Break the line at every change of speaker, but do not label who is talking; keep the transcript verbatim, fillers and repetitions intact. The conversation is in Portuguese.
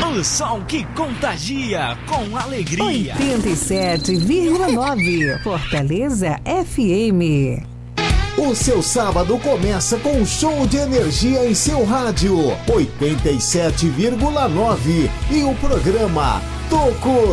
O som que contagia com alegria.
oitenta e sete vírgula nove Fortaleza F M.
O seu sábado começa com um show de energia em seu rádio oitenta e sete vírgula nove e o programa Toco